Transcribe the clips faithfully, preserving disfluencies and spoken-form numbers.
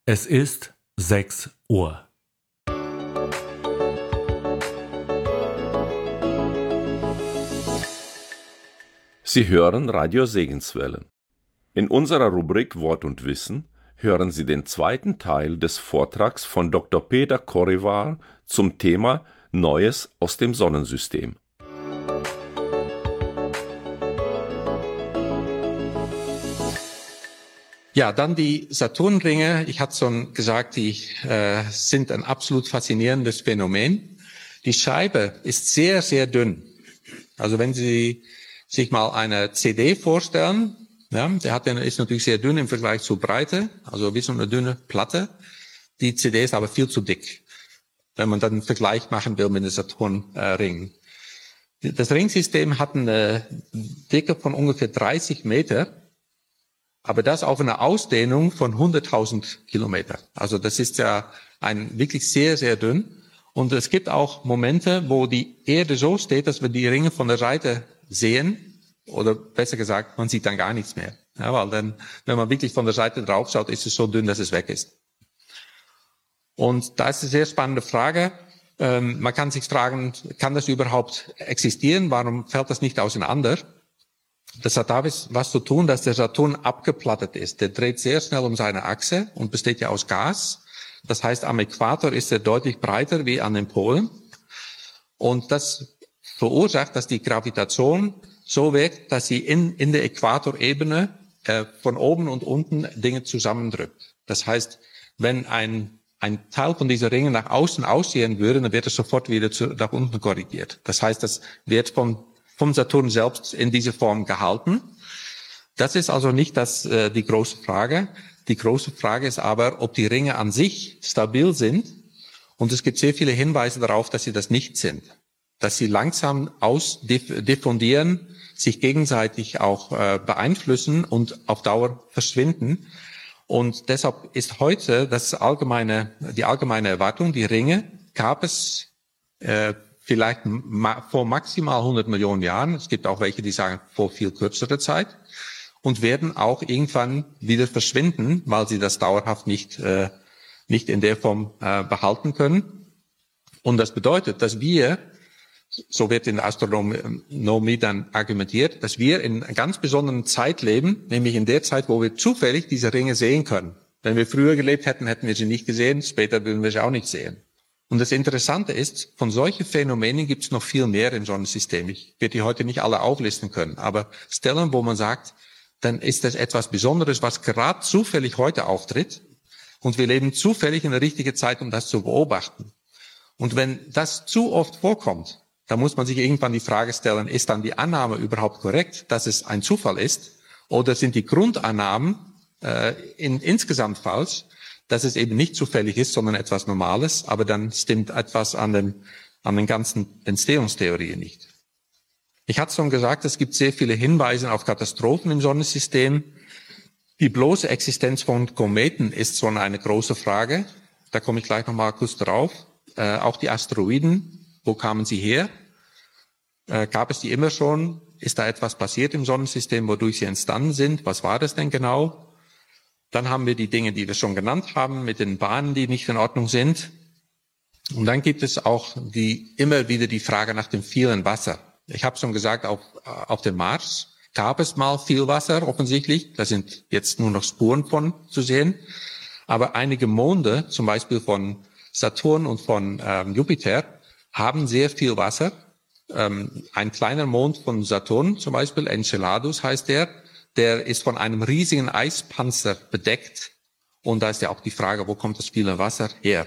Es ist sechs Uhr. Sie hören Radio Segenswelle. In unserer Rubrik Wort und Wissen hören Sie den zweiten Teil des Vortrags von Doktor Peter Korevaar zum Thema Neues aus dem Sonnensystem. Ja, dann die Saturnringe. Ich hatte schon gesagt, die äh, sind ein absolut faszinierendes Phänomen. Die Scheibe ist sehr, sehr dünn. Also wenn Sie sich mal eine C D vorstellen, ja, der hat, ist natürlich sehr dünn im Vergleich zur Breite, also wie so eine dünne Platte. Die C D ist aber viel zu dick, wenn man dann einen Vergleich machen will mit den Saturnringen. Das Ringsystem hat eine Dicke von ungefähr dreißig Meter. Aber das auf einer Ausdehnung von hunderttausend Kilometer. Also das ist ja ein wirklich sehr, sehr dünn. Und es gibt auch Momente, wo die Erde so steht, dass wir die Ringe von der Seite sehen. Oder besser gesagt, man sieht dann gar nichts mehr. Ja, weil dann, wenn man wirklich von der Seite drauf schaut, ist es so dünn, dass es weg ist. Und da ist eine sehr spannende Frage. Ähm, man kann sich fragen, kann das überhaupt existieren? Warum fällt das nicht auseinander? Das hat damit was zu tun, dass der Saturn abgeplattet ist. Der dreht sehr schnell um seine Achse und besteht ja aus Gas. Das heißt, am Äquator ist er deutlich breiter wie an den Polen. Und das verursacht, dass die Gravitation so wirkt, dass sie in, in der Äquatorebene äh, von oben und unten Dinge zusammendrückt. Das heißt, wenn ein, ein Teil von dieser Ringe nach außen aussehen würde, dann wird es sofort wieder zu, nach unten korrigiert. Das heißt, das wird vom vom Saturn selbst in diese Form gehalten. Das ist also nicht das, äh, die große Frage. Die große Frage ist aber, ob die Ringe an sich stabil sind. Und es gibt sehr viele Hinweise darauf, dass sie das nicht sind. Dass sie langsam ausdiffundieren, sich gegenseitig auch äh, beeinflussen und auf Dauer verschwinden. Und deshalb ist heute das allgemeine, die allgemeine Erwartung, die Ringe gab es äh, vielleicht ma- vor maximal hundert Millionen Jahren, es gibt auch welche, die sagen vor viel kürzerer Zeit, und werden auch irgendwann wieder verschwinden, weil sie das dauerhaft nicht äh, nicht in der Form äh, behalten können. Und das bedeutet, dass wir, so wird in der Astronomie dann argumentiert, dass wir in einer ganz besonderen Zeit leben, nämlich in der Zeit, wo wir zufällig diese Ringe sehen können. Wenn wir früher gelebt hätten, hätten wir sie nicht gesehen, später würden wir sie auch nicht sehen. Und das Interessante ist, von solchen Phänomenen gibt es noch viel mehr im Sonnensystem. Ich werde die heute nicht alle auflisten können, aber Stellen, wo man sagt, dann ist das etwas Besonderes, was gerade zufällig heute auftritt. Und wir leben zufällig in der richtigen Zeit, um das zu beobachten. Und wenn das zu oft vorkommt, dann muss man sich irgendwann die Frage stellen, ist dann die Annahme überhaupt korrekt, dass es ein Zufall ist? Oder sind die Grundannahmen äh, in, insgesamt falsch? Dass es eben nicht zufällig ist, sondern etwas Normales, aber dann stimmt etwas an den, an den ganzen Entstehungstheorien nicht. Ich hatte schon gesagt, es gibt sehr viele Hinweise auf Katastrophen im Sonnensystem. Die bloße Existenz von Kometen ist schon eine große Frage. Da komme ich gleich nochmal kurz drauf. Äh, auch die Asteroiden, wo kamen sie her? Äh, gab es die immer schon? Ist da etwas passiert im Sonnensystem, wodurch sie entstanden sind? Was war das denn genau? Dann haben wir die Dinge, die wir schon genannt haben, mit den Bahnen, die nicht in Ordnung sind. Und dann gibt es auch die, immer wieder die Frage nach dem vielen Wasser. Ich habe schon gesagt, auf, auf dem Mars gab es mal viel Wasser, offensichtlich. Da sind jetzt nur noch Spuren von zu sehen. Aber einige Monde, zum Beispiel von Saturn und von ähm, Jupiter, haben sehr viel Wasser. Ähm, ein kleiner Mond von Saturn, zum Beispiel, Enceladus heißt der, der ist von einem riesigen Eispanzer bedeckt. Und da ist ja auch die Frage, wo kommt das viele Wasser her?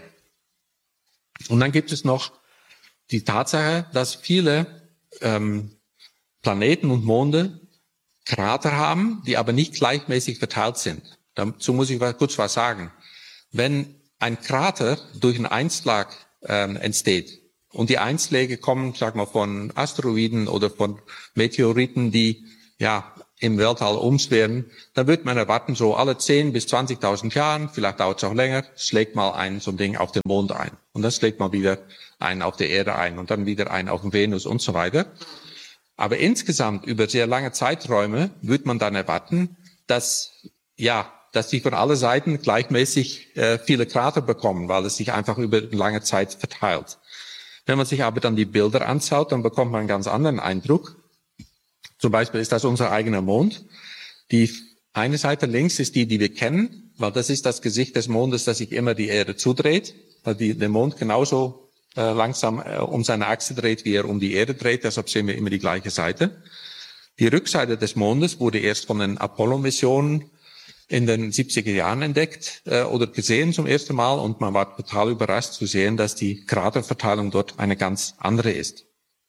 Und dann gibt es noch die Tatsache, dass viele ähm, Planeten und Monde Krater haben, die aber nicht gleichmäßig verteilt sind. Dazu muss ich kurz was sagen. Wenn ein Krater durch einen Einschlag ähm, entsteht und die Einschläge kommen, sag mal, von Asteroiden oder von Meteoriten, die ja im Weltall umschwirren, dann wird man erwarten, so alle zehn bis zwanzigtausend Jahren, vielleicht dauert es auch länger, schlägt mal ein so ein Ding auf den Mond ein. Und dann schlägt mal wieder ein auf der Erde ein und dann wieder ein auf den Venus und so weiter. Aber insgesamt über sehr lange Zeiträume wird man dann erwarten, dass ja dass sie von allen Seiten gleichmäßig äh, viele Krater bekommen, weil es sich einfach über lange Zeit verteilt. Wenn man sich aber dann die Bilder anschaut, dann bekommt man einen ganz anderen Eindruck. Zum Beispiel ist das unser eigener Mond. Die eine Seite links ist die, die wir kennen, weil das ist das Gesicht des Mondes, das sich immer die Erde zudreht, weil die, der Mond genauso äh, langsam äh, um seine Achse dreht, wie er um die Erde dreht, deshalb sehen wir immer die gleiche Seite. Die Rückseite des Mondes wurde erst von den Apollo-Missionen in den siebziger Jahren entdeckt äh, oder gesehen zum ersten Mal, und man war total überrascht zu sehen, dass die Kraterverteilung dort eine ganz andere ist.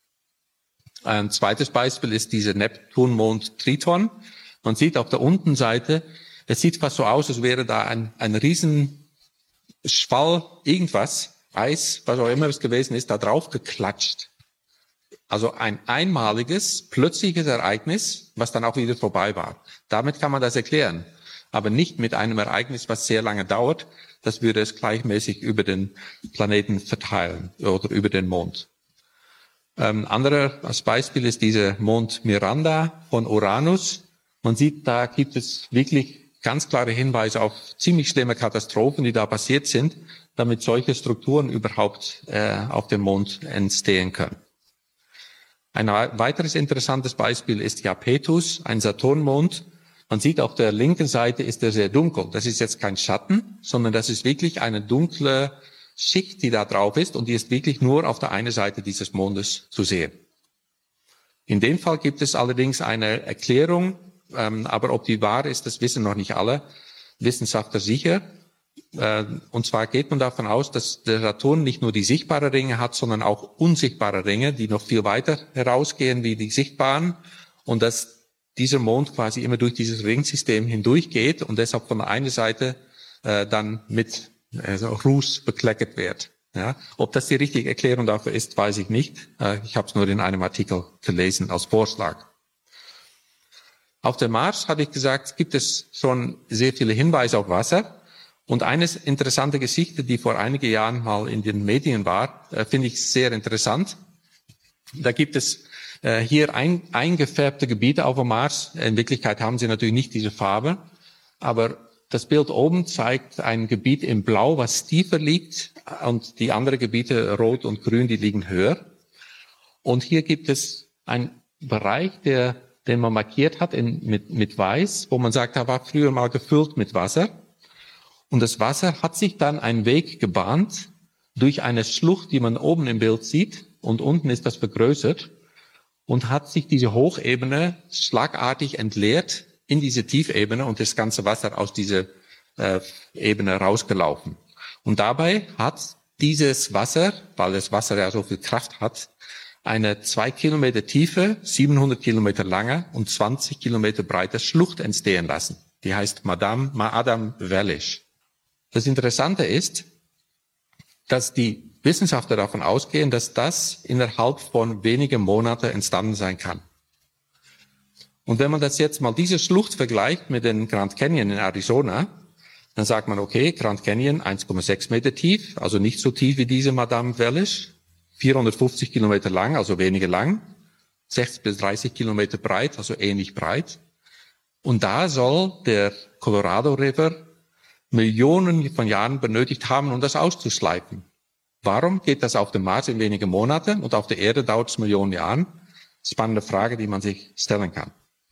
Ein zweites Beispiel ist dieser Neptunmond Triton. Man sieht auf der unteren Seite, es sieht fast so aus, als wäre da ein, ein riesen Schwall, irgendwas, Eis, was auch immer es gewesen ist, da drauf geklatscht. Also ein einmaliges, plötzliches Ereignis, was dann auch wieder vorbei war. Damit kann man das erklären, aber nicht mit einem Ereignis, was sehr lange dauert. Das würde es gleichmäßig über den Planeten verteilen oder über den Mond. Ein ähm, anderer als Beispiel ist dieser Mond Miranda von Uranus. Man sieht, da gibt es wirklich ganz klare Hinweise auf ziemlich schlimme Katastrophen, die da passiert sind, damit solche Strukturen überhaupt äh, auf dem Mond entstehen können. Ein weiteres interessantes Beispiel ist Iapetus, ein Saturnmond. Man sieht, auf der linken Seite ist er sehr dunkel. Das ist jetzt kein Schatten, sondern das ist wirklich eine dunkle Schicht, die da drauf ist, und die ist wirklich nur auf der einen Seite dieses Mondes zu sehen. In dem Fall gibt es allerdings eine Erklärung, ähm, aber ob die wahr ist, das wissen noch nicht alle Wissenschaftler sicher. Äh, und zwar geht man davon aus, dass der Saturn nicht nur die sichtbaren Ringe hat, sondern auch unsichtbare Ringe, die noch viel weiter herausgehen wie die sichtbaren, und dass dieser Mond quasi immer durch dieses Ringsystem hindurchgeht und deshalb von der einen Seite äh, dann mit also Ruß bekleckert wird. Ja, ob das die richtige Erklärung dafür ist, weiß ich nicht. Äh, ich habe es nur in einem Artikel gelesen als Vorschlag. Auf dem Mars, habe ich gesagt, gibt es schon sehr viele Hinweise auf Wasser. Und eine interessante Geschichte, die vor einigen Jahren mal in den Medien war, äh, finde ich sehr interessant. Da gibt es äh, hier ein, eingefärbte Gebiete auf dem Mars. In Wirklichkeit haben sie natürlich nicht diese Farbe, aber das Bild oben zeigt ein Gebiet in Blau, was tiefer liegt, und die anderen Gebiete, Rot und Grün, die liegen höher. Und hier gibt es einen Bereich, der, den man markiert hat in, mit, mit Weiß, wo man sagt, da war früher mal gefüllt mit Wasser. Und das Wasser hat sich dann einen Weg gebahnt durch eine Schlucht, die man oben im Bild sieht, und unten ist das vergrößert, und hat sich diese Hochebene schlagartig entleert in diese Tiefebene, und das ganze Wasser aus dieser äh, Ebene rausgelaufen. Und dabei hat dieses Wasser, weil das Wasser ja so viel Kraft hat, eine zwei Kilometer tiefe, siebenhundert Kilometer lange und zwanzig Kilometer breite Schlucht entstehen lassen. Die heißt Madame Ma'adam Vellish. Das Interessante ist, dass die Wissenschaftler davon ausgehen, dass das innerhalb von wenigen Monaten entstanden sein kann. Und wenn man das jetzt mal diese Schlucht vergleicht mit den Grand Canyon in Arizona, dann sagt man, okay, Grand Canyon eins Komma sechs Meter tief, also nicht so tief wie diese Madame Vellish, vierhundertfünfzig Kilometer lang, also weniger lang, sechzig bis dreißig Kilometer breit, also ähnlich breit. Und da soll der Colorado River Millionen von Jahren benötigt haben, um das auszuschleifen. Warum geht das auf dem Mars in wenigen Monaten und auf der Erde dauert es Millionen Jahren? Spannende Frage, die man sich stellen kann.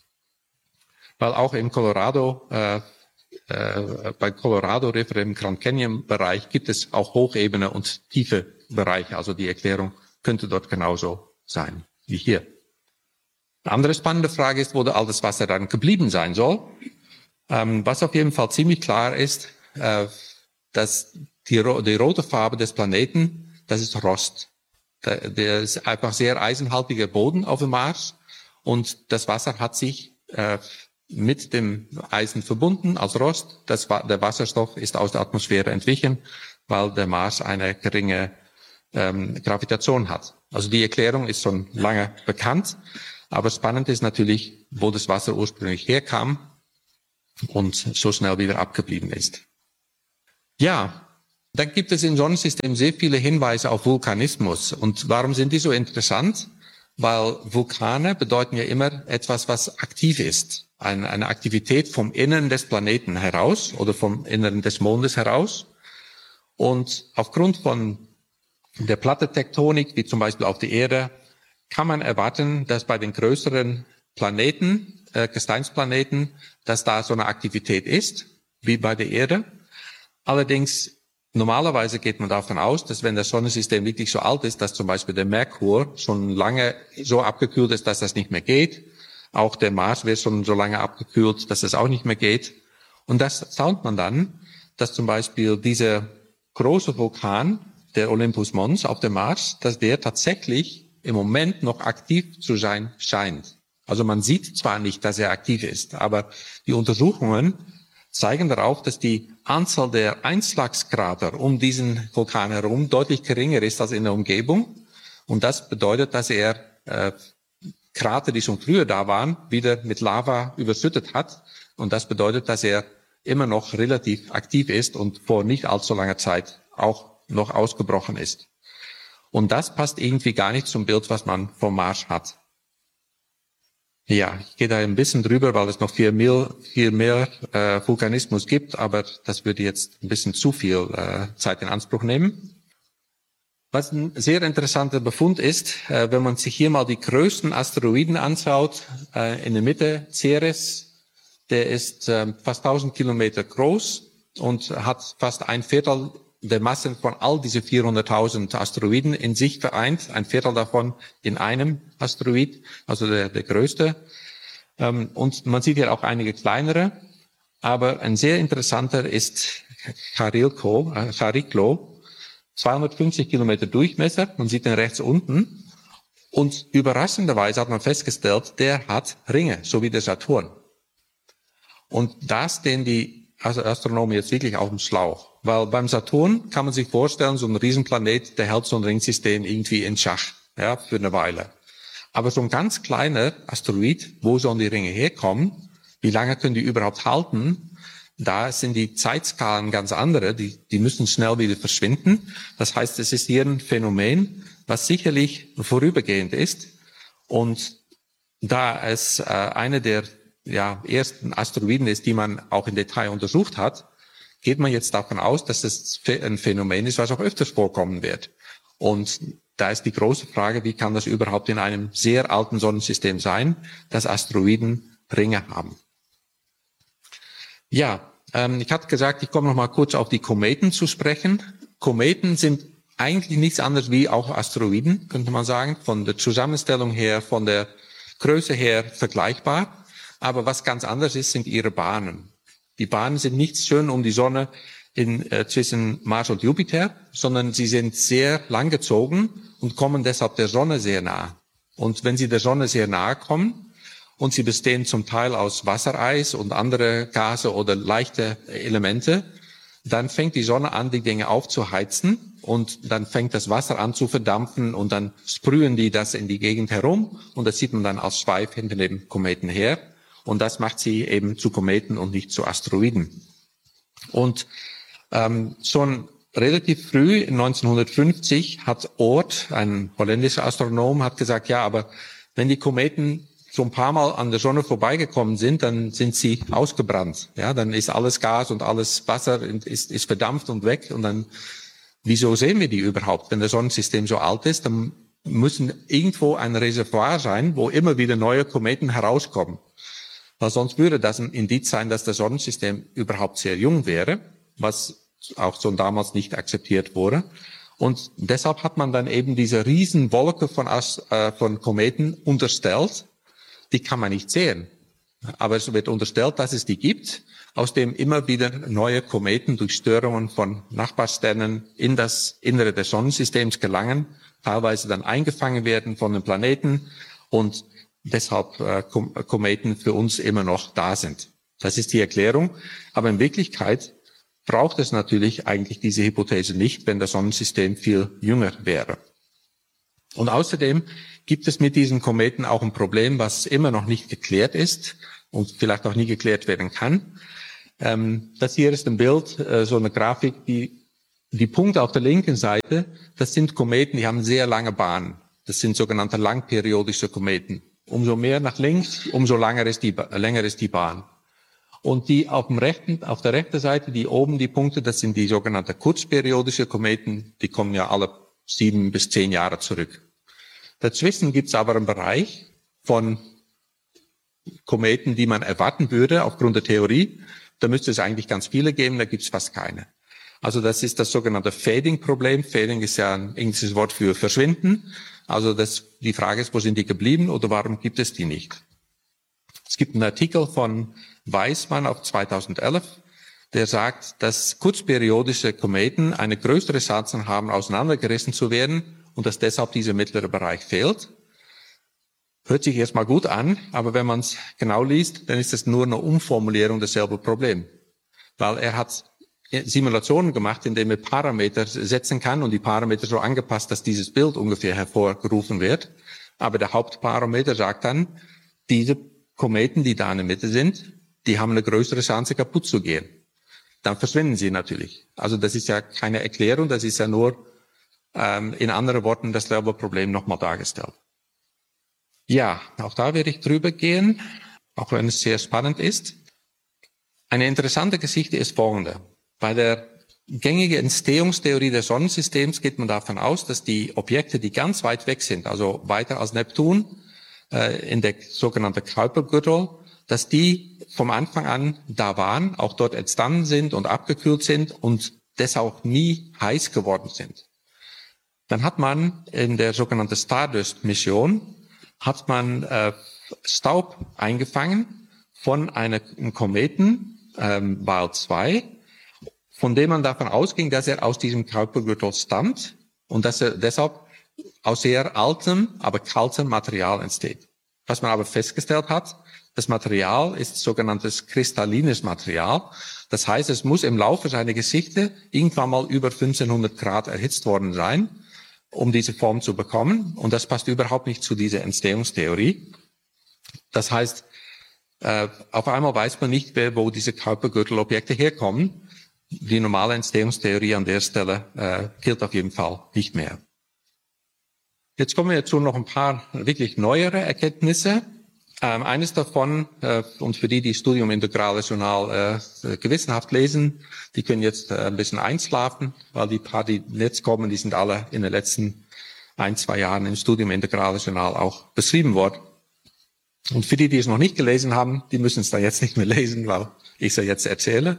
Weil auch im Colorado, äh, äh, bei Colorado River im Grand Canyon Bereich gibt es auch Hochebene und tiefe Bereiche. Also die Erklärung könnte dort genauso sein wie hier. Eine andere spannende Frage ist, wo all das Wasser dann geblieben sein soll. Ähm, was auf jeden Fall ziemlich klar ist, äh, dass die, die rote Farbe des Planeten, das ist Rost. Der, der ist einfach sehr eisenhaltiger Boden auf dem Mars, und das Wasser hat sich äh, mit dem Eisen verbunden als Rost. Das, der Wasserstoff ist aus der Atmosphäre entwichen, weil der Mars eine geringe ähm, Gravitation hat. Also die Erklärung ist schon lange bekannt, aber spannend ist natürlich, wo das Wasser ursprünglich herkam und so schnell wieder abgeblieben ist. Ja, dann gibt es im Sonnensystem sehr viele Hinweise auf Vulkanismus. Und warum sind die so interessant? weil Vulkane bedeuten ja immer etwas, was aktiv ist. Eine, eine Aktivität vom Inneren des Planeten heraus oder vom Inneren des Mondes heraus. Und aufgrund von der Plattentektonik, wie zum Beispiel auf der Erde, kann man erwarten, dass bei den größeren Planeten, äh, Gesteinsplaneten, dass da so eine Aktivität ist, wie bei der Erde. Allerdings, normalerweise geht man davon aus, dass wenn das Sonnensystem wirklich so alt ist, dass zum Beispiel der Merkur schon lange so abgekühlt ist, dass das nicht mehr geht. Auch der Mars wird schon so lange abgekühlt, dass das auch nicht mehr geht. Und das schaut man dann, dass zum Beispiel dieser große Vulkan, der Olympus Mons auf dem Mars, dass der tatsächlich im Moment noch aktiv zu sein scheint. Also man sieht zwar nicht, dass er aktiv ist, aber die Untersuchungen zeigen darauf, dass die Anzahl der Einschlagskrater um diesen Vulkan herum deutlich geringer ist als in der Umgebung. Und das bedeutet, dass er äh, Krater, die schon früher da waren, wieder mit Lava überschüttet hat. Und das bedeutet, dass er immer noch relativ aktiv ist und vor nicht allzu langer Zeit auch noch ausgebrochen ist. Und das passt irgendwie gar nicht zum Bild, was man vom Mars hat. Ja, ich gehe da ein bisschen drüber, weil es noch viel mehr, viel mehr äh, Vulkanismus gibt, aber das würde jetzt ein bisschen zu viel äh, Zeit in Anspruch nehmen. Was ein sehr interessanter Befund ist, äh, wenn man sich hier mal die größten Asteroiden anschaut, äh, in der Mitte Ceres, der ist äh, fast tausend Kilometer groß und hat fast ein Viertel der Masse von all diese vierhunderttausend Asteroiden in sich vereint, ein Viertel davon in einem Asteroid, also der, der größte. Ähm, und man sieht hier auch einige kleinere, aber ein sehr interessanter ist Chariklo, äh, Chariklo, zweihundertfünfzig Kilometer Durchmesser, man sieht den rechts unten. Und überraschenderweise hat man festgestellt, der hat Ringe, so wie der Saturn. Und da stehen die also Astronomen jetzt wirklich auf dem Schlauch. Weil beim Saturn kann man sich vorstellen, so ein Riesenplanet, der hält so ein Ringsystem irgendwie in Schach, ja, für eine Weile. Aber so ein ganz kleiner Asteroid, wo sollen die Ringe herkommen? Wie lange können die überhaupt halten? Da sind die Zeitskalen ganz andere, die, die müssen schnell wieder verschwinden. Das heißt, es ist hier ein Phänomen, was sicherlich vorübergehend ist. Und da es äh, eine der ja, ersten Asteroiden ist, die man auch im Detail untersucht hat, geht man jetzt davon aus, dass das ein Phänomen ist, was auch öfters vorkommen wird. Und da ist die große Frage, wie kann das überhaupt in einem sehr alten Sonnensystem sein, dass Asteroiden Ringe haben. Ja, ähm, ich hatte gesagt, ich komme noch mal kurz auf die Kometen zu sprechen. Kometen sind eigentlich nichts anderes wie auch Asteroiden, könnte man sagen, von der Zusammenstellung her, von der Größe her vergleichbar. Aber was ganz anders ist, sind ihre Bahnen. Die Bahnen sind nicht schön um die Sonne in, äh, zwischen Mars und Jupiter, sondern sie sind sehr langgezogen und kommen deshalb der Sonne sehr nah. Und wenn sie der Sonne sehr nahe kommen und sie bestehen zum Teil aus Wassereis und andere Gase oder leichte Elemente, dann fängt die Sonne an, die Dinge aufzuheizen und dann fängt das Wasser an zu verdampfen und dann sprühen die das in die Gegend herum und das sieht man dann als Schweif hinter dem Kometen her. Und das macht sie eben zu Kometen und nicht zu Asteroiden. Und ähm, schon relativ früh, neunzehnhundertfünfzig, hat Oort, ein holländischer Astronom, hat gesagt, ja, aber wenn die Kometen so ein paar Mal an der Sonne vorbeigekommen sind, dann sind sie ausgebrannt. Ja, dann ist alles Gas und alles Wasser ist, ist verdampft und weg. Und dann, wieso sehen wir die überhaupt? Wenn das Sonnensystem so alt ist, dann müssen irgendwo ein Reservoir sein, wo immer wieder neue Kometen herauskommen. Weil sonst würde das ein Indiz sein, dass das Sonnensystem überhaupt sehr jung wäre, was auch schon damals nicht akzeptiert wurde. Und deshalb hat man dann eben diese Riesenwolke von, äh, von Kometen unterstellt. Die kann man nicht sehen. Aber es wird unterstellt, dass es die gibt, aus dem immer wieder neue Kometen durch Störungen von Nachbarsternen in das Innere des Sonnensystems gelangen, teilweise dann eingefangen werden von den Planeten und deshalb äh, Kometen für uns immer noch da sind. Das ist die Erklärung. Aber in Wirklichkeit braucht es natürlich eigentlich diese Hypothese nicht, wenn das Sonnensystem viel jünger wäre. Und außerdem gibt es mit diesen Kometen auch ein Problem, was immer noch nicht geklärt ist und vielleicht auch nie geklärt werden kann. Ähm, das hier ist ein Bild, äh, so eine Grafik, die die Punkte auf der linken Seite, das sind Kometen, die haben sehr lange Bahnen. Das sind sogenannte langperiodische Kometen. Umso mehr nach links, umso länger ist die, länger ist die Bahn. Und die auf dem rechten, auf der rechten Seite, die oben die Punkte, das sind die sogenannten kurzperiodische Kometen, die kommen ja alle sieben bis zehn Jahre zurück. Dazwischen gibt es aber einen Bereich von Kometen, die man erwarten würde aufgrund der Theorie. Da müsste es eigentlich ganz viele geben, da gibt es fast keine. Also das ist das sogenannte Fading-Problem. Fading ist ja ein englisches Wort für verschwinden. Also das, die Frage ist, wo sind die geblieben oder warum gibt es die nicht? Es gibt einen Artikel von Weismann auf zweitausendelf, der sagt, dass kurzperiodische Kometen eine größere Chance haben, auseinandergerissen zu werden und dass deshalb dieser mittlere Bereich fehlt. Hört sich erstmal gut an, aber wenn man es genau liest, dann ist es nur eine Umformulierung desselben Problem. Weil er hat Simulationen gemacht, in denen er Parameter setzen kann und die Parameter so angepasst, dass dieses Bild ungefähr hervorgerufen wird. Aber der Hauptparameter sagt dann, diese Kometen, die da in der Mitte sind, die haben eine größere Chance, kaputt zu gehen. Dann verschwinden sie natürlich. Also das ist ja keine Erklärung, das ist ja nur ähm, in anderen Worten dasselbe Problem nochmal dargestellt. Ja, auch da werde ich drüber gehen, auch wenn es sehr spannend ist. Eine interessante Geschichte ist folgende. Bei der gängigen Entstehungstheorie des Sonnensystems geht man davon aus, dass die Objekte, die ganz weit weg sind, also weiter als Neptun, äh, in der sogenannten Kuipergürtel, dass die vom Anfang an da waren, auch dort entstanden sind und abgekühlt sind und deshalb nie heiß geworden sind. Dann hat man in der sogenannten Stardust-Mission hat man äh, Staub eingefangen von einer, einem Kometen, ähm, Weil zwei, von dem man davon ausging, dass er aus diesem Kuipergürtel stammt und dass er deshalb aus sehr altem, aber kaltem Material entsteht. Was man aber festgestellt hat, das Material ist sogenanntes kristallines Material. Das heißt, es muss im Laufe seiner Geschichte irgendwann mal über fünfzehnhundert Grad erhitzt worden sein, um diese Form zu bekommen. Und das passt überhaupt nicht zu dieser Entstehungstheorie. Das heißt, äh, auf einmal weiß man nicht mehr, wo diese Kuipergürtelobjekte herkommen. Die normale Entstehungstheorie an der Stelle äh, gilt auf jeden Fall nicht mehr. Jetzt kommen wir zu noch ein paar wirklich neuere Erkenntnisse. Ähm, eines davon, äh, und für die, die Studium Integrales Journal äh, gewissenhaft lesen, die können jetzt äh, ein bisschen einschlafen, weil die paar, die jetzt kommen, die sind alle in den letzten ein, zwei Jahren im Studium Integrales Journal auch beschrieben worden. Und für die, die es noch nicht gelesen haben, die müssen es da jetzt nicht mehr lesen, weil ich es ja jetzt erzähle.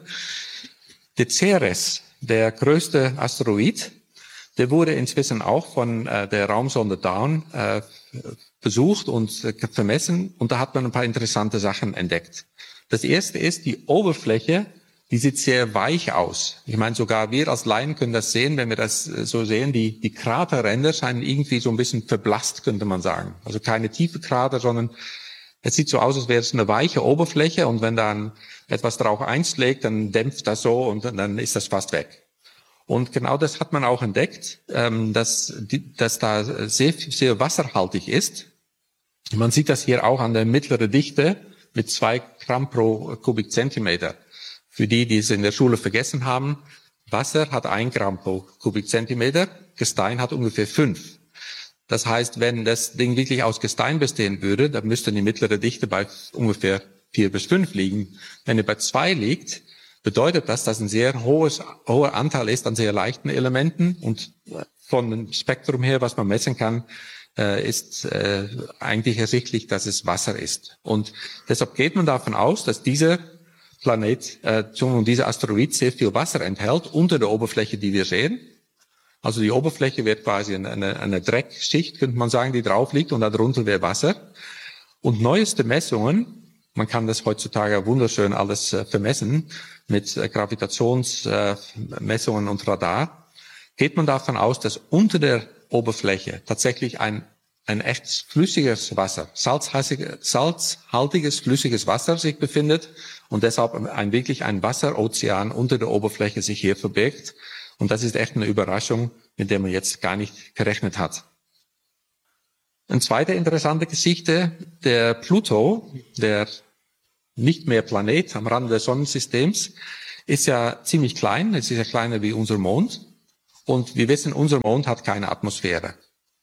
Der Ceres, der größte Asteroid, der wurde inzwischen auch von äh, der Raumsonde Dawn äh, besucht und äh, vermessen. Und da hat man ein paar interessante Sachen entdeckt. Das erste ist, die Oberfläche, die sieht sehr weich aus. Ich meine, sogar wir als Laien können das sehen, wenn wir das äh, so sehen. Die, die Kraterränder scheinen irgendwie so ein bisschen verblasst, könnte man sagen. Also keine tiefe Krater, sondern es sieht so aus, als wäre es eine weiche Oberfläche. Und wenn dann etwas drauf einschlägt, dann dämpft das so und dann ist das fast weg. Und genau das hat man auch entdeckt, dass, dass da sehr, sehr wasserhaltig ist. Man sieht das hier auch an der mittleren Dichte mit zwei Gramm pro Kubikzentimeter. Für die, die es in der Schule vergessen haben, Wasser hat ein Gramm pro Kubikzentimeter, Gestein hat ungefähr fünf. Das heißt, wenn das Ding wirklich aus Gestein bestehen würde, dann müsste die mittlere Dichte bei ungefähr vier bis fünf liegen. Wenn er bei zwei liegt, bedeutet das, dass ein sehr hohes, hoher Anteil ist an sehr leichten Elementen und von dem Spektrum her, was man messen kann, äh, ist äh, eigentlich ersichtlich, dass es Wasser ist. Und deshalb geht man davon aus, dass dieser Planet, äh, dieser Asteroid sehr viel Wasser enthält unter der Oberfläche, die wir sehen. Also die Oberfläche wird quasi eine, eine, eine Dreckschicht, könnte man sagen, die drauf liegt und darunter wäre Wasser. Und neueste Messungen, man kann das heutzutage wunderschön alles äh, vermessen, mit äh, Gravitationsmessungen äh, und Radar, geht man davon aus, dass unter der Oberfläche tatsächlich ein, ein echt flüssiges Wasser, salzhaltiges, salzhaltiges flüssiges Wasser sich befindet und deshalb ein wirklich ein Wasserozean unter der Oberfläche sich hier verbirgt. Und das ist echt eine Überraschung, mit der man jetzt gar nicht gerechnet hat. Eine zweite interessante Geschichte, der Pluto, der nicht mehr Planet am Rande des Sonnensystems, ist ja ziemlich klein. Es ist ja kleiner wie unser Mond. Und wir wissen, unser Mond hat keine Atmosphäre.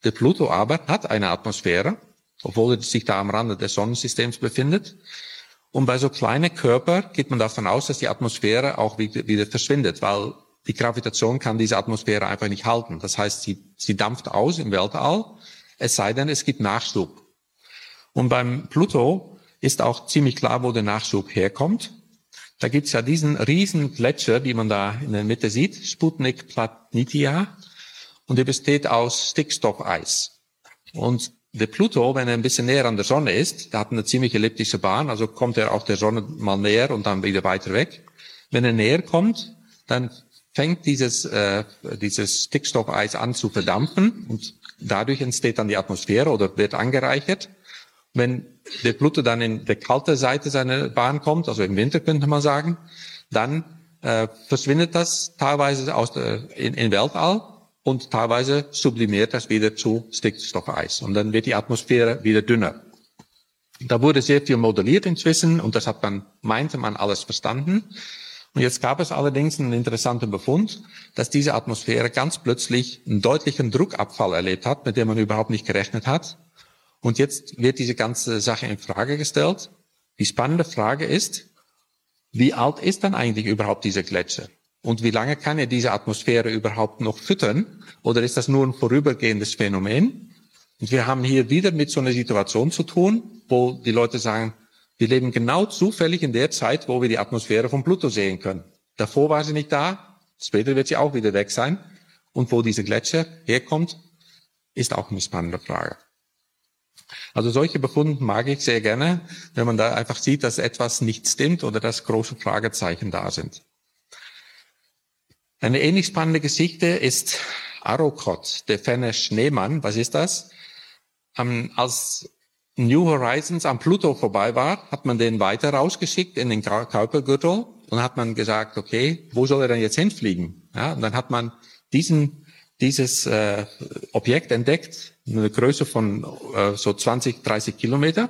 Der Pluto aber hat eine Atmosphäre, obwohl er sich da am Rande des Sonnensystems befindet. Und bei so kleinen Körpern geht man davon aus, dass die Atmosphäre auch wieder, wieder verschwindet, weil die Gravitation kann diese Atmosphäre einfach nicht halten. Das heißt, sie, sie dampft aus im Weltall, es sei denn, es gibt Nachschub. Und beim Pluto ist auch ziemlich klar, wo der Nachschub herkommt. Da gibt's ja diesen riesen Gletscher, die man da in der Mitte sieht, Sputnik Planitia, und der besteht aus Stickstoffeis. Und der Pluto, wenn er ein bisschen näher an der Sonne ist, der hat eine ziemlich elliptische Bahn, also kommt er auch der Sonne mal näher und dann wieder weiter weg. Wenn er näher kommt, dann fängt dieses, äh, dieses Stickstoffeis an zu verdampfen und dadurch entsteht dann die Atmosphäre oder wird angereichert. Wenn der Pluto dann in der kalte Seite seiner Bahn kommt, also im Winter könnte man sagen, dann äh, verschwindet das teilweise aus der, in, in Weltall und teilweise sublimiert das wieder zu Stickstoffeis. Und dann wird die Atmosphäre wieder dünner. Da wurde sehr viel modelliert inzwischen und das hat man, meinte man, alles verstanden. Und jetzt gab es allerdings einen interessanten Befund, dass diese Atmosphäre ganz plötzlich einen deutlichen Druckabfall erlebt hat, mit dem man überhaupt nicht gerechnet hat. Und jetzt wird diese ganze Sache in Frage gestellt. Die spannende Frage ist, wie alt ist dann eigentlich überhaupt dieser Gletscher? Und wie lange kann er diese Atmosphäre überhaupt noch füttern? Oder ist das nur ein vorübergehendes Phänomen? Und wir haben hier wieder mit so einer Situation zu tun, wo die Leute sagen, wir leben genau zufällig in der Zeit, wo wir die Atmosphäre von Pluto sehen können. Davor war sie nicht da, später wird sie auch wieder weg sein. Und wo dieser Gletscher herkommt, ist auch eine spannende Frage. Also solche Befunde mag ich sehr gerne, wenn man da einfach sieht, dass etwas nicht stimmt oder dass große Fragezeichen da sind. Eine ähnlich spannende Geschichte ist Arrokoth, der ferne Schneemann. Was ist das? Ähm, als New Horizons am Pluto vorbei war, hat man den weiter rausgeschickt in den Kuipergürtel und hat man gesagt, okay, wo soll er denn jetzt hinfliegen? Ja, und dann hat man diesen dieses äh, Objekt entdeckt, eine Größe von äh, so zwanzig, dreißig Kilometer.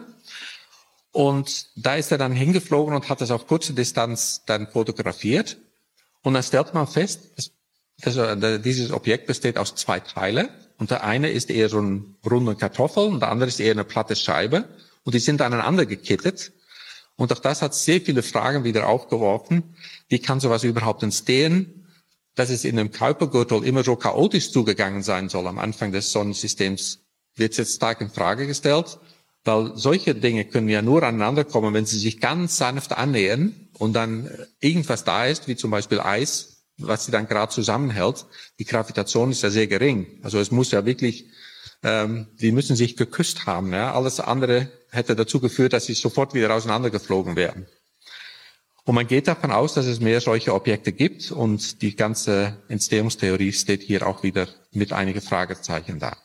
Und da ist er dann hingeflogen und hat es auf kurze Distanz dann fotografiert. Und dann stellt man fest, dass, dass dieses Objekt besteht aus zwei Teilen. Und der eine ist eher so ein runde Kartoffel und der andere ist eher eine platte Scheibe. Und die sind aneinander gekittet. Und auch das hat sehr viele Fragen wieder aufgeworfen. Wie kann sowas überhaupt entstehen? Dass es in einem Kuipergürtel immer so chaotisch zugegangen sein soll am Anfang des Sonnensystems, wird jetzt stark in Frage gestellt, weil solche Dinge können ja nur aneinander kommen, wenn sie sich ganz sanft annähern und dann irgendwas da ist, wie zum Beispiel Eis, was sie dann gerade zusammenhält. Die Gravitation ist ja sehr gering. Also es muss ja wirklich, ähm, die müssen sich geküsst haben. Ja? Alles andere hätte dazu geführt, dass sie sofort wieder auseinandergeflogen wären. Und man geht davon aus, dass es mehr solche Objekte gibt und die ganze Entstehungstheorie steht hier auch wieder mit einigen Fragezeichen da.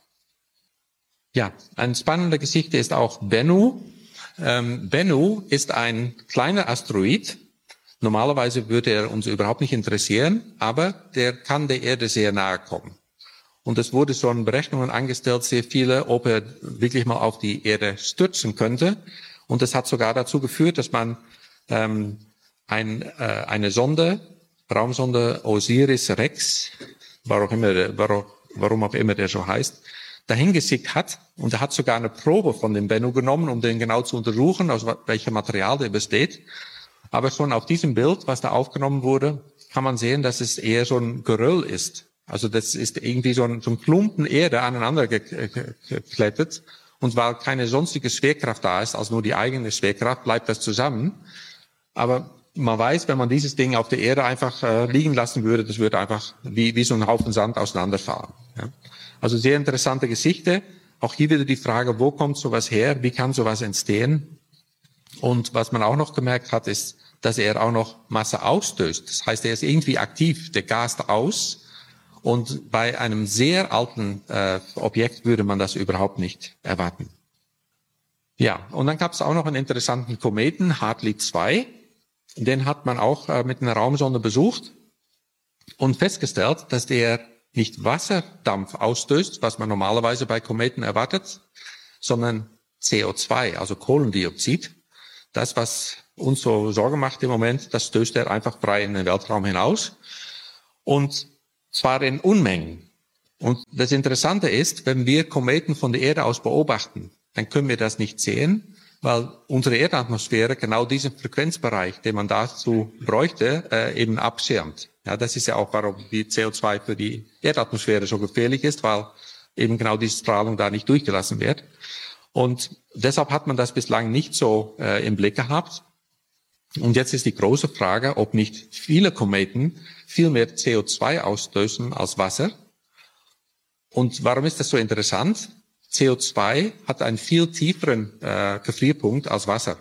Ja, eine spannende Geschichte ist auch Bennu. Ähm, Bennu ist ein kleiner Asteroid. Normalerweise würde er uns überhaupt nicht interessieren, aber der kann der Erde sehr nahe kommen. Und es wurde schon Berechnungen angestellt, sehr viele, ob er wirklich mal auf die Erde stürzen könnte. Und das hat sogar dazu geführt, dass man ähm, Ein, äh, eine Sonde, Raumsonde Osiris-Rex, warum, immer, warum, warum auch immer der so heißt, dahin geschickt hat. Und er hat sogar eine Probe von dem Bennu genommen, um den genau zu untersuchen, aus welchem Material der besteht. Aber schon auf diesem Bild, was da aufgenommen wurde, kann man sehen, dass es eher so ein Geröll ist. Also das ist irgendwie so ein, so ein Klumpen Erde aneinander geklettet. Und weil keine sonstige Schwerkraft da ist, als nur die eigene Schwerkraft, bleibt das zusammen. Aber man weiß, wenn man dieses Ding auf der Erde einfach äh, liegen lassen würde, das würde einfach wie, wie so ein Haufen Sand auseinanderfahren. Ja. Also sehr interessante Geschichte. Auch hier wieder die Frage, wo kommt sowas her? Wie kann sowas entstehen? Und was man auch noch gemerkt hat, ist, dass er auch noch Masse ausstößt. Das heißt, er ist irgendwie aktiv, der gast aus. Und bei einem sehr alten äh, Objekt würde man das überhaupt nicht erwarten. Ja, und dann gab es auch noch einen interessanten Kometen, Hartley zwei. Den hat man auch äh, mit einer Raumsonde besucht und festgestellt, dass der nicht Wasserdampf ausstößt, was man normalerweise bei Kometen erwartet, sondern C O zwei, also Kohlendioxid. Das, was uns so Sorge macht im Moment, das stößt er einfach frei in den Weltraum hinaus. Und zwar in Unmengen. Und das Interessante ist, wenn wir Kometen von der Erde aus beobachten, dann können wir das nicht sehen, weil unsere Erdatmosphäre genau diesen Frequenzbereich, den man dazu bräuchte, äh, eben abschirmt. Ja, das ist ja auch, warum die C O zwei für die Erdatmosphäre so gefährlich ist, weil eben genau diese Strahlung da nicht durchgelassen wird. Und deshalb hat man das bislang nicht so äh, im Blick gehabt. Und jetzt ist die große Frage, ob nicht viele Kometen viel mehr C O zwei ausstößen als Wasser. Und warum ist das so interessant? C O zwei hat einen viel tieferen äh, Gefrierpunkt als Wasser.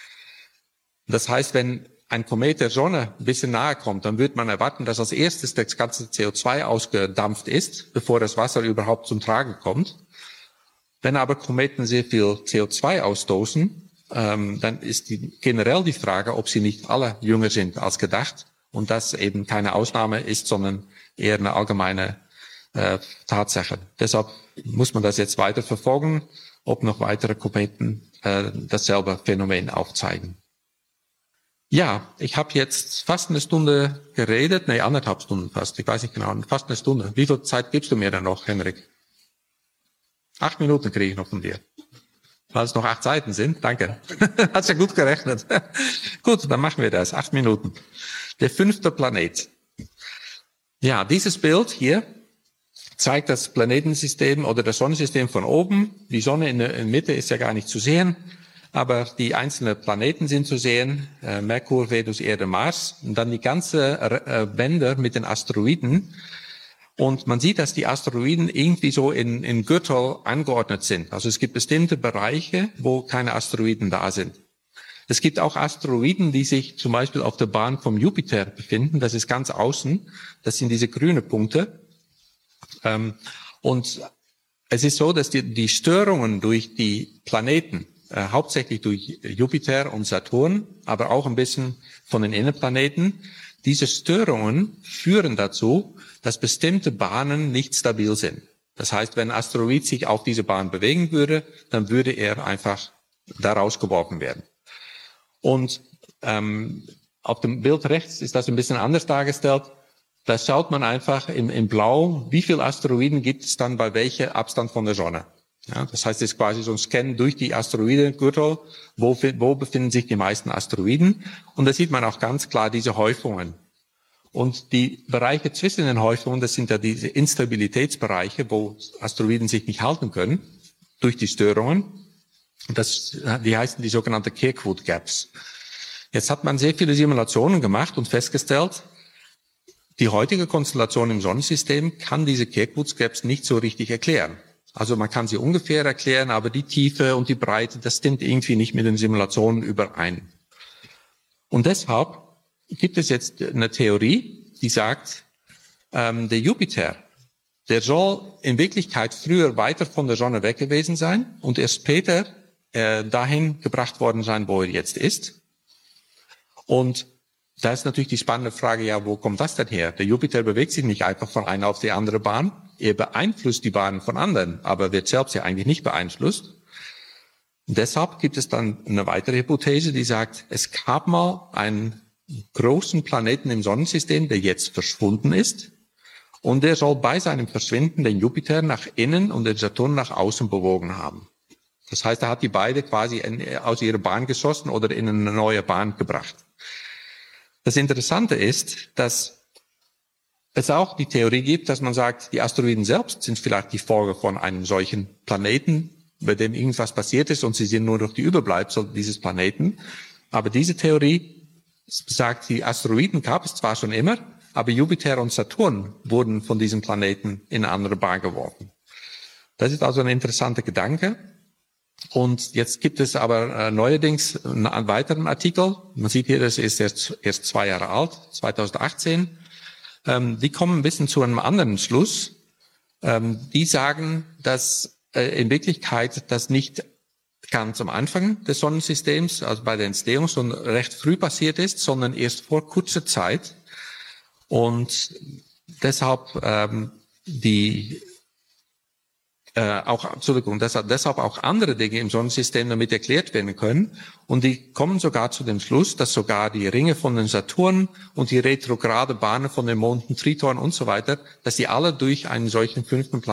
Das heißt, wenn ein Komet der Sonne ein bisschen nahe kommt, dann würde man erwarten, dass als erstes das ganze C O zwei ausgedampft ist, bevor das Wasser überhaupt zum Tragen kommt. Wenn aber Kometen sehr viel C O zwei ausstoßen, ähm, dann ist die, generell die Frage, ob sie nicht alle jünger sind als gedacht und das eben keine Ausnahme ist, sondern eher eine allgemeine äh, Tatsache. Deshalb muss man das jetzt weiter verfolgen, ob noch weitere Kometen äh, dasselbe Phänomen aufzeigen. Ja, ich habe jetzt fast eine Stunde geredet, nee, anderthalb Stunden fast, ich weiß nicht genau, fast eine Stunde. Wie viel Zeit gibst du mir dann noch, Henrik? Acht Minuten kriege ich noch von dir. Weil es noch acht Seiten sind, danke. Hast ja gut gerechnet. Gut, dann machen wir das, acht Minuten. Der fünfte Planet. Ja, dieses Bild hier zeigt das Planetensystem oder das Sonnensystem von oben. Die Sonne in der Mitte ist ja gar nicht zu sehen, aber die einzelnen Planeten sind zu sehen. Äh, Merkur, Venus, Erde, Mars. Und dann die ganze äh, Bänder mit den Asteroiden. Und man sieht, dass die Asteroiden irgendwie so in, in Gürtel angeordnet sind. Also es gibt bestimmte Bereiche, wo keine Asteroiden da sind. Es gibt auch Asteroiden, die sich zum Beispiel auf der Bahn vom Jupiter befinden. Das ist ganz außen. Das sind diese grünen Punkte. Ähm, und es ist so, dass die, die Störungen durch die Planeten, äh, hauptsächlich durch Jupiter und Saturn, aber auch ein bisschen von den Innenplaneten, diese Störungen führen dazu, dass bestimmte Bahnen nicht stabil sind. Das heißt, wenn ein Asteroid sich auf diese Bahn bewegen würde, dann würde er einfach da rausgeworfen werden. Und ähm, auf dem Bild rechts ist das ein bisschen anders dargestellt. Da schaut man einfach im, im Blau, wie viele Asteroiden gibt es dann bei welchem Abstand von der Sonne. Ja, das heißt, es ist quasi so ein Scan durch die Asteroidengürtel, wo, wo befinden sich die meisten Asteroiden. Und da sieht man auch ganz klar diese Häufungen. Und die Bereiche zwischen den Häufungen, das sind ja diese Instabilitätsbereiche, wo Asteroiden sich nicht halten können durch die Störungen. Das, die heißen die sogenannten Kirkwood Gaps. Jetzt hat man sehr viele Simulationen gemacht und festgestellt, die heutige Konstellation im Sonnensystem kann diese Kirkwood Gaps nicht so richtig erklären. Also man kann sie ungefähr erklären, aber die Tiefe und die Breite, das stimmt irgendwie nicht mit den Simulationen überein. Und deshalb gibt es jetzt eine Theorie, die sagt, ähm, der Jupiter, der soll in Wirklichkeit früher weiter von der Sonne weg gewesen sein und erst später äh, dahin gebracht worden sein, wo er jetzt ist. Und da ist natürlich die spannende Frage, ja, wo kommt das denn her? Der Jupiter bewegt sich nicht einfach von einer auf die andere Bahn. Er beeinflusst die Bahnen von anderen, aber wird selbst ja eigentlich nicht beeinflusst. Und deshalb gibt es dann eine weitere Hypothese, die sagt, es gab mal einen großen Planeten im Sonnensystem, der jetzt verschwunden ist. Und der soll bei seinem Verschwinden den Jupiter nach innen und den Saturn nach außen bewogen haben. Das heißt, er hat die beide quasi in, aus ihrer Bahn geschossen oder in eine neue Bahn gebracht. Das Interessante ist, dass es auch die Theorie gibt, dass man sagt, die Asteroiden selbst sind vielleicht die Folge von einem solchen Planeten, bei dem irgendwas passiert ist und sie sind nur noch die Überbleibsel dieses Planeten. Aber diese Theorie sagt, die Asteroiden gab es zwar schon immer, aber Jupiter und Saturn wurden von diesem Planeten in eine andere Bahn geworfen. Das ist also ein interessanter Gedanke. Und jetzt gibt es aber äh, neuerdings einen, einen weiteren Artikel. Man sieht hier, das ist erst, erst zwei Jahre alt, zwanzig achtzehn. Ähm, die kommen ein bisschen zu einem anderen Schluss. Ähm, die sagen, dass äh, in Wirklichkeit das nicht ganz am Anfang des Sonnensystems, also bei der Entstehung, schon recht früh passiert ist, sondern erst vor kurzer Zeit. Und deshalb ähm, die äh, auch, Entschuldigung, dass deshalb auch andere Dinge im Sonnensystem damit erklärt werden können. Und die kommen sogar zu dem Schluss, dass sogar die Ringe von den Saturn und die retrograde Bahnen von den Monden Triton und so weiter, dass die alle durch einen solchen fünften Planeten